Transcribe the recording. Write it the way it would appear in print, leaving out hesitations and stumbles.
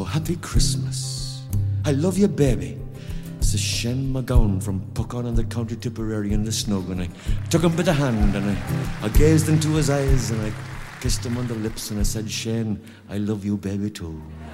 happy Christmas. I love you, baby. It's Shen McGowan from Puckon and the County Tipperary in the snug, and I took him by the hand and I gazed into his eyes and I kissed him on the lips and I said, Shane, I love you, baby, too.